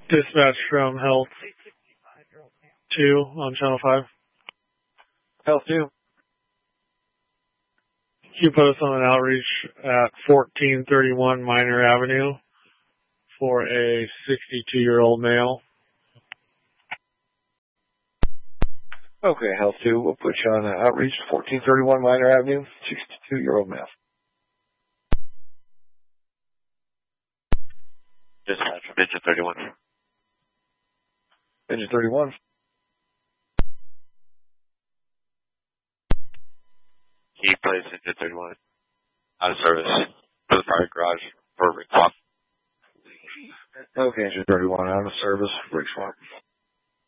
Dispatch from Health 2 on Channel 5. Health 2. Q post on an outreach at 1431 Minor Avenue for a 62-year-old male. Okay, Health 2, we'll put you on an outreach, 1431 Minor Avenue, 62-year-old male. Dispatch from Engine 31. Engine 31. He plays Engine 31. Out of service for the fire garage for ring swap. Okay, Engine 31, out of service, rig swap.